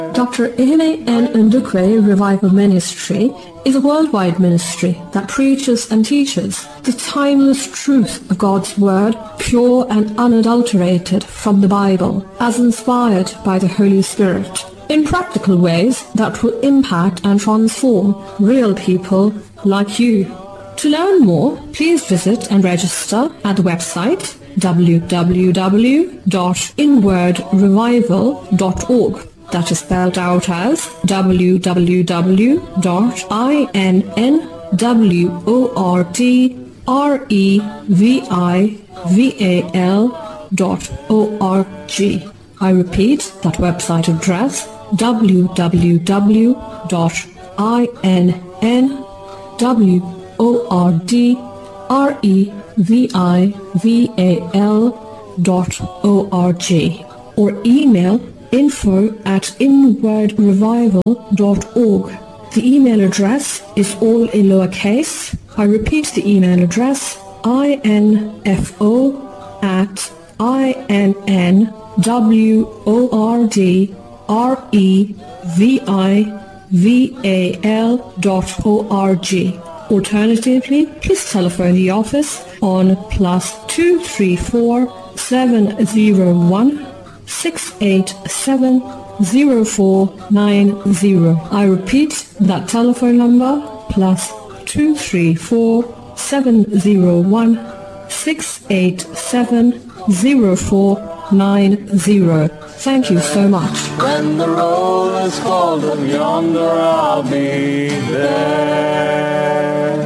Dr. Ehele N. Ndukwe Revival Ministry is a worldwide ministry that preaches and teaches the timeless truth of God's Word, pure and unadulterated from the Bible, as inspired by the Holy Spirit, in practical ways that will impact and transform real people like you. To learn more, please visit and register at the website www.inwardrevival.org. That is spelled out as www.inwardrevival.org. I repeat that website address, www.inwardrevival.org, or email info@inwardrevival.org. The email address is all in lowercase. I repeat the email address, info@inwardrevival.org. Alternatively, please telephone the office on +234 701 687-0490. I repeat that telephone number, +234 701 687-0490. Thank you so much. When the roll is called up yonder, I'll be there.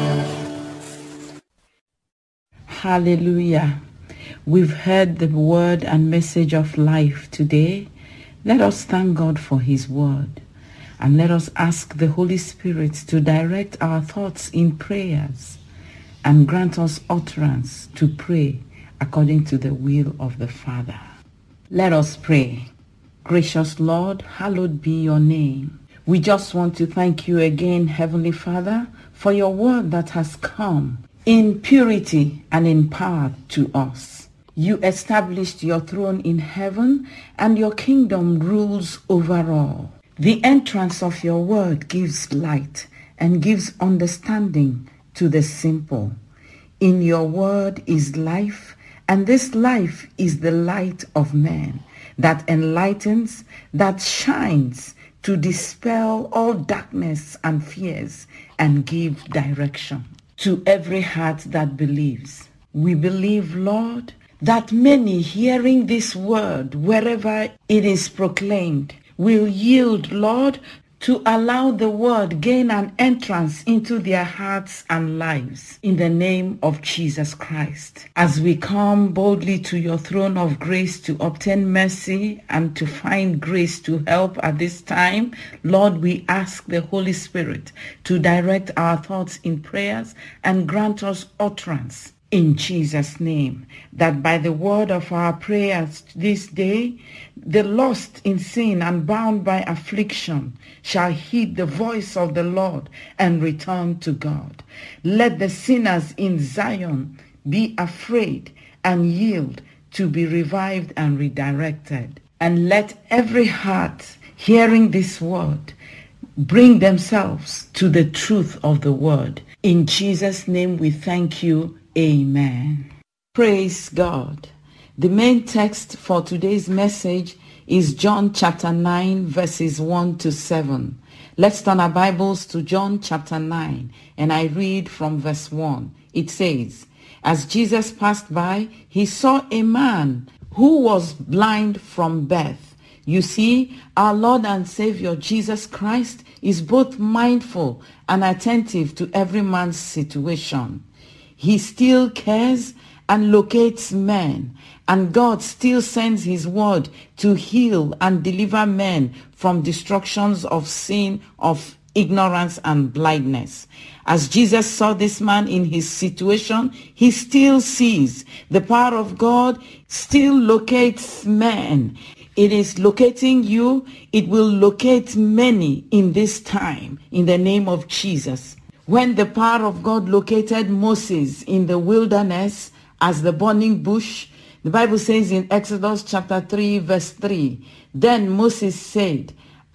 Hallelujah. We've heard the word and message of life today. Let us thank God for his word. And let us ask the Holy Spirit to direct our thoughts in prayers and grant us utterance to pray according to the will of the Father. Let us pray. Gracious Lord, hallowed be your name. We just want to thank you again, Heavenly Father, for your word that has come in purity and in power to us. You established your throne in heaven, and your kingdom rules over all. The entrance of your word gives light and gives understanding to the simple. In your word is life, and this life is the light of man, that enlightens, that shines to dispel all darkness and fears and give direction to every heart that believes. We believe, Lord, that many hearing this word, wherever it is proclaimed, will yield, Lord, to allow the word gain an entrance into their hearts and lives. In the name of Jesus Christ, as we come boldly to your throne of grace to obtain mercy and to find grace to help at this time, Lord, we ask the Holy Spirit to direct our thoughts in prayers and grant us utterance. In Jesus' name, that by the word of our prayers this day, the lost in sin and bound by affliction shall heed the voice of the Lord and return to God. Let the sinners in Zion be afraid and yield to be revived and redirected. And let every heart hearing this word bring themselves to the truth of the word. In Jesus' name we thank you. Amen. Praise God. The main text for today's message is John chapter 9 verses 1 to 7. Let's turn our Bibles to John chapter 9 and I read from verse 1. It says, as Jesus passed by, he saw a man who was blind from birth. You see, our Lord and Savior Jesus Christ is both mindful and attentive to every man's situation. He still cares and locates men, and God still sends his word to heal and deliver men from destructions of sin, of ignorance and blindness. As Jesus saw this man in his situation, he still sees the power of God still locates men. It is locating you. It will locate many in this time in the name of Jesus. When the power of God located Moses in the wilderness as the burning bush, the Bible says in Exodus chapter 3 verse 3, then Moses said,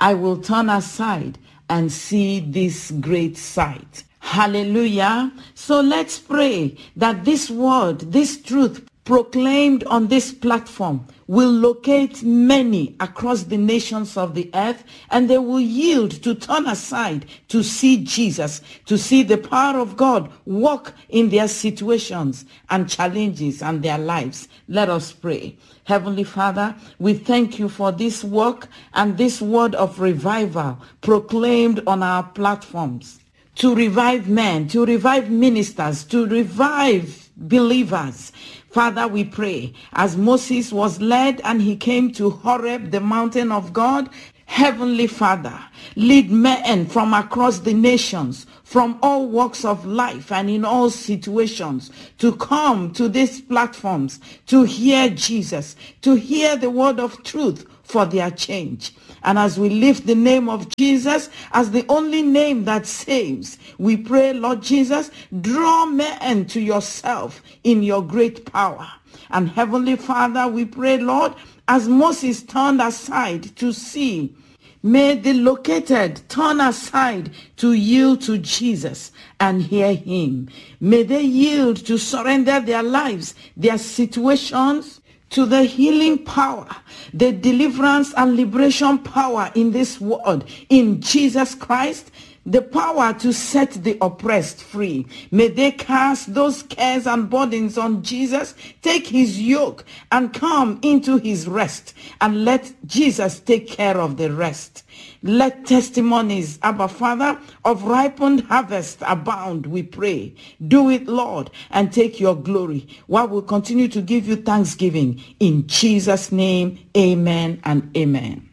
I will turn aside and see this great sight. Hallelujah. So let's pray that this word, this truth proclaimed on this platform will locate many across the nations of the earth, and they will yield to turn aside to see Jesus, to see the power of God work in their situations and challenges and their lives. Let us pray. Heavenly Father, we thank you for this work and this word of revival proclaimed on our platforms, to revive men, to revive ministers, to revive believers. Father, we pray, as Moses was led and he came to Horeb, the mountain of God, Heavenly Father, lead men from across the nations, from all walks of life and in all situations, to come to these platforms, to hear Jesus, to hear the word of truth for their change. And as we lift the name of Jesus as the only name that saves, we pray, Lord Jesus, draw men to yourself in your great power. And Heavenly Father, we pray, Lord, as Moses turned aside to see, may the located turn aside to yield to Jesus and hear him. May they yield to surrender their lives, their situations, to the healing power, the deliverance and liberation power in this world, in Jesus Christ, the power to set the oppressed free. May they cast those cares and burdens on Jesus, take his yoke and come into his rest, and let Jesus take care of the rest. Let testimonies, Abba Father, of ripened harvest abound, we pray. Do it, Lord, and take your glory, while we'll continue to give you thanksgiving. In Jesus' name, amen and amen.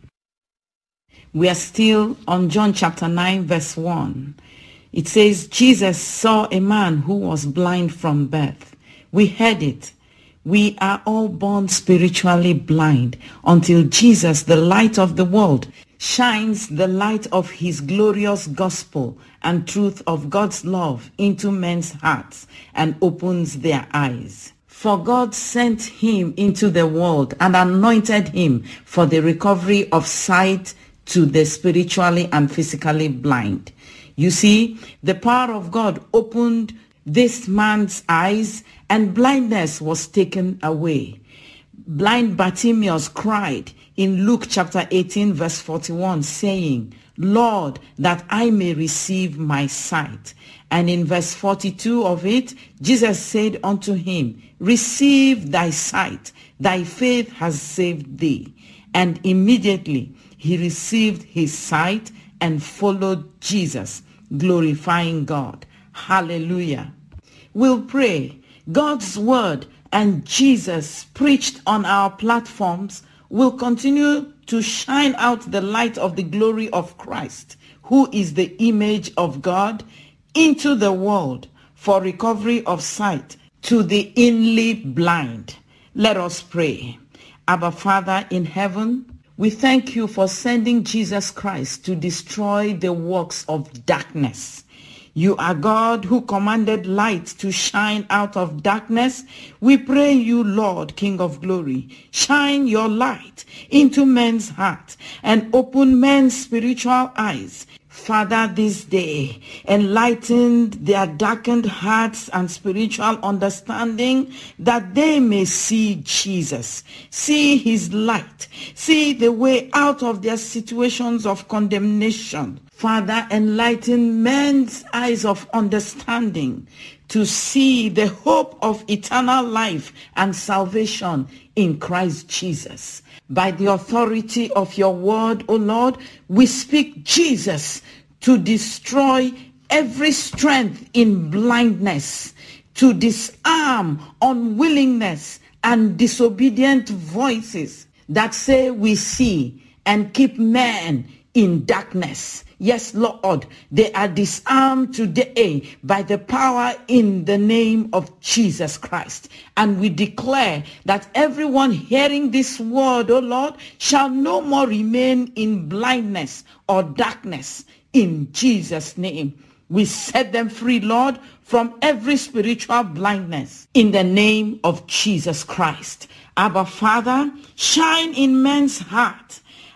We are still on John chapter 9, verse 1. It says, Jesus saw a man who was blind from birth. We heard it. We are all born spiritually blind until Jesus, the light of the world, shines the light of his glorious gospel and truth of God's love into men's hearts and opens their eyes. For God sent him into the world and anointed him for the recovery of sight to the spiritually and physically blind. You see, the power of God opened this man's eyes and blindness was taken away. Blind Bartimaeus cried in Luke chapter 18 verse 41 saying, Lord, that I may receive my sight. And in verse 42 of it, Jesus said unto him, receive thy sight, thy faith has saved thee. And immediately he received his sight and followed Jesus, glorifying God. Hallelujah. We'll pray. God's word and Jesus preached on our platforms will continue to shine out the light of the glory of Christ, who is the image of God, into the world for recovery of sight to the inly blind. Let us pray. Abba Father in heaven, we thank you for sending Jesus Christ to destroy the works of darkness. You are God who commanded light to shine out of darkness. We pray you, Lord, King of glory, shine your light into men's hearts and open men's spiritual eyes. Father, this day, enlighten their darkened hearts and spiritual understanding that they may see Jesus, see his light, see the way out of their situations of condemnation. Father, enlighten men's eyes of understanding to see the hope of eternal life and salvation in Christ Jesus. By the authority of your word, O Lord, we speak Jesus to destroy every strength in blindness, to disarm unwillingness and disobedient voices that say we see and keep men in darkness. Yes, Lord, they are disarmed today by the power in the name of Jesus Christ. And we declare that everyone hearing this word, O Lord, shall no more remain in blindness or darkness. In Jesus' name, we set them free, Lord, from every spiritual blindness. In the name of Jesus Christ. Abba, Father, shine in men's heart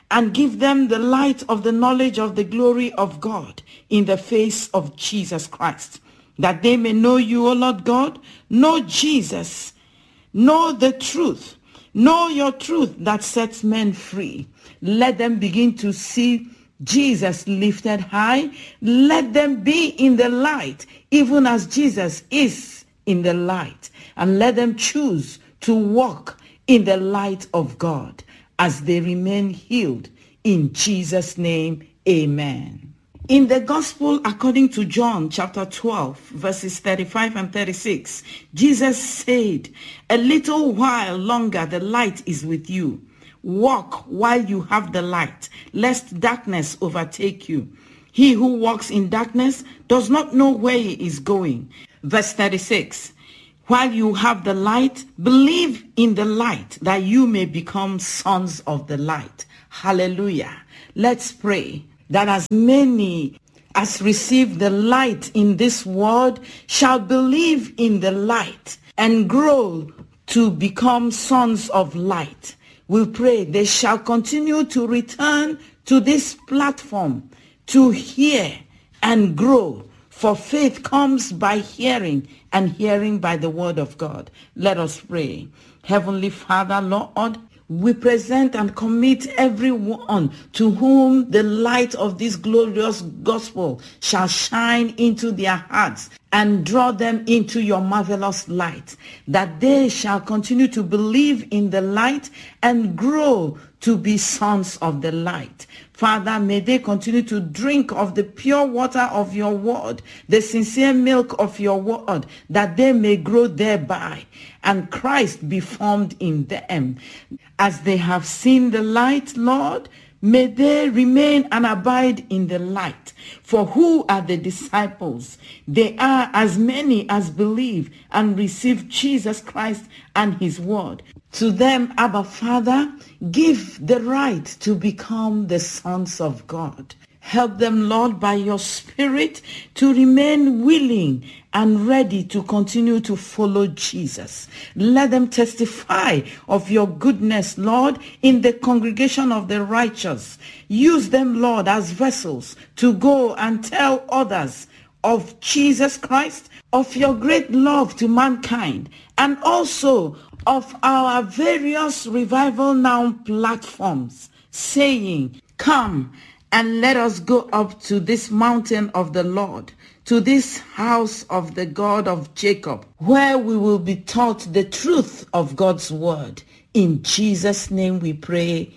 and give them the light of the knowledge of the glory of God in the face of Jesus Christ, that they may know you, O Lord God, know Jesus, know the truth, know your truth that sets men free. Let them begin to see Jesus lifted high. Let them be in the light, even as Jesus is in the light. And let them choose to walk in the light of God as they remain healed. In Jesus' name, amen. In the Gospel according to John chapter 12, verses 35 and 36, Jesus said, "A little while longer the light is with you. Walk while you have the light, lest darkness overtake you. He who walks in darkness does not know where he is going." Verse 36, "While you have the light, believe in the light, that you may become sons of the light." Hallelujah. Let's pray that as many as receive the light in this world shall believe in the light and grow to become sons of light. We pray they shall continue to return to this platform to hear and grow, for faith comes by hearing, and hearing by the word of God. Let us pray. Heavenly Father, Lord, we present and commit everyone to whom the light of this glorious gospel shall shine into their hearts and draw them into your marvelous light, that they shall continue to believe in the light and grow to be sons of the light. Father, may they continue to drink of the pure water of your word, the sincere milk of your word, that they may grow thereby, and Christ be formed in them. As they have seen the light, Lord, may they remain and abide in the light. For who are the disciples? They are as many as believe and receive Jesus Christ and his word. To them, Abba Father, give the right to become the sons of God. Help them, Lord, by your Spirit to remain willing and ready to continue to follow Jesus. Let them testify of your goodness, Lord, in the congregation of the righteous. Use them, Lord, as vessels to go and tell others of Jesus Christ, of your great love to mankind, and also of our various Revival Now platforms, saying, "Come and let us go up to this mountain of the Lord, to this house of the God of Jacob, where we will be taught the truth of God's word." In Jesus' name we pray,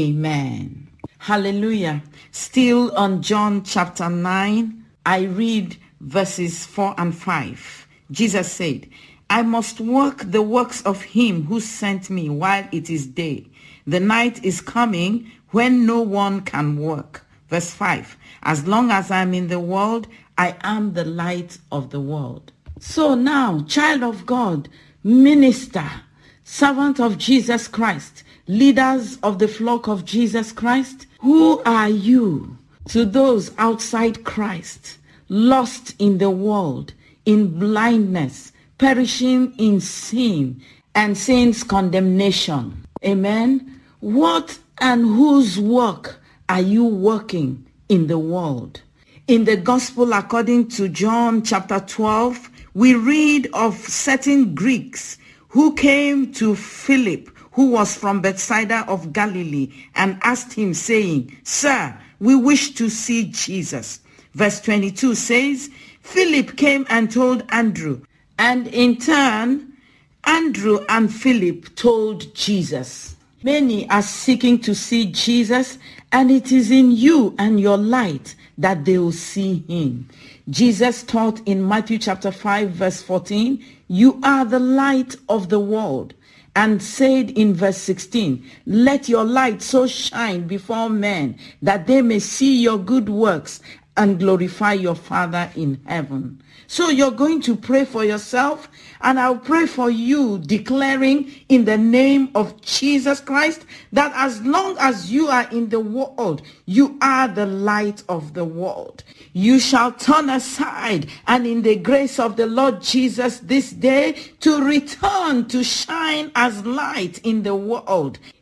amen. Hallelujah. Still on John chapter 9, I read verses 4 and 5. Jesus said, "I must work the works of him who sent me while it is day. The night is coming when no one can work." Verse 5, "As long as I am in the world, I am the light of the world." So now, child of God, minister, servant of Jesus Christ, leaders of the flock of Jesus Christ, who are you to those outside Christ, lost in the world, in blindness, perishing in sin and sin's condemnation? Amen. What and whose work are you working in the world? In the Gospel according to John chapter 12, we read of certain Greeks who came to Philip, who was from Bethsaida of Galilee, and asked him, saying, "Sir, we wish to see Jesus." Verse 22 says, Philip came and told Andrew, and in turn, Andrew and Philip told Jesus. Many are seeking to see Jesus, and it is in you and your light that they will see him. Jesus taught in Matthew chapter 5 verse 14, "You are the light of the world," and said in verse 16, "Let your light so shine before men that they may see your good works and glorify your Father in heaven." So you're going to pray for yourself, and I'll pray for you, declaring in the name of Jesus Christ that as long as you are in the world, you are the light of the world. You shall turn aside, and in the grace of the Lord Jesus this day, to return to shine as light in the world,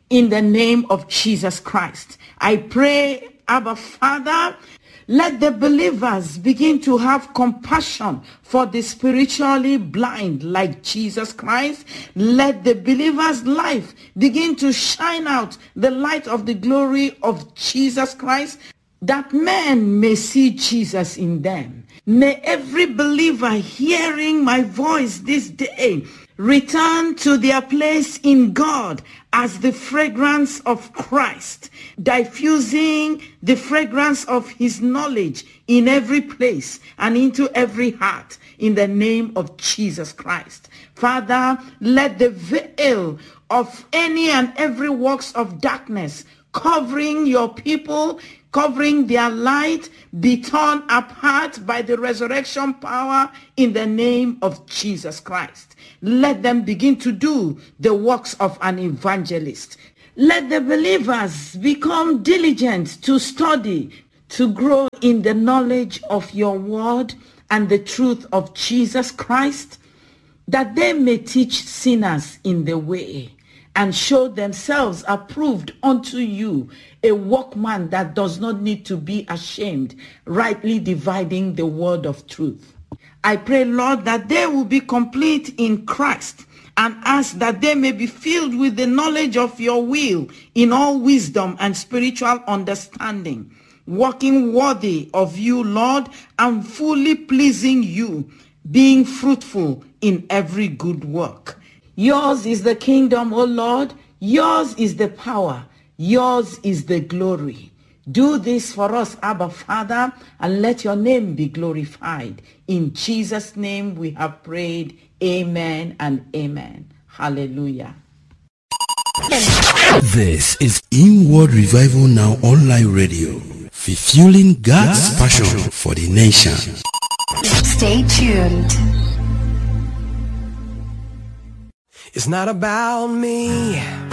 in the name of Jesus Christ. I pray, Abba Father, let the believers begin to have compassion for the spiritually blind like Jesus Christ. Let the believer's life begin to shine out the light of the glory of Jesus Christ, that men may see Jesus in them. May every believer hearing my voice this day return to their place in God as the fragrance of Christ, diffusing the fragrance of his knowledge in every place and into every heart, in the name of Jesus Christ. Father, let the veil of any and every works of darkness covering your people, covering their light, be torn apart by the resurrection power in the name of Jesus Christ. Let them begin to do the works of an evangelist. Let the believers become diligent to study, to grow in the knowledge of your word and the truth of Jesus Christ, that they may teach sinners in the way and show themselves approved unto you, a workman that does not need to be ashamed, rightly dividing the word of truth. I pray, Lord, that they will be complete in Christ, and ask that they may be filled with the knowledge of your will in all wisdom and spiritual understanding, walking worthy of you, Lord, and fully pleasing you, being fruitful in every good work. Yours is the kingdom, O Lord. Yours is the power. Yours is the glory. Do this for us, Abba Father, and let your name be glorified. In Jesus' name we have prayed. Amen and amen. Hallelujah. This is Inward Revival Now Online Radio, fulfilling God's passion for the nation. Stay tuned. It's not about me.